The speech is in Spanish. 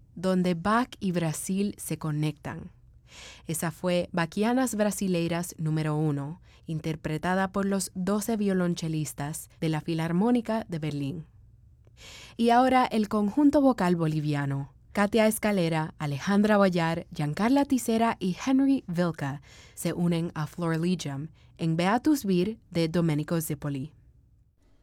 donde Bach y Brasil se conectan. Esa fue Bachianas Brasileiras número 1, interpretada por los 12 violonchelistas de la Filarmónica de Berlín. Y ahora el conjunto vocal boliviano. Katia Escalera, Alejandra Guayar, Giancarla Tisera y Henry Vilca se unen a Florilegium en Beatus Vir de Domenico Zippoli.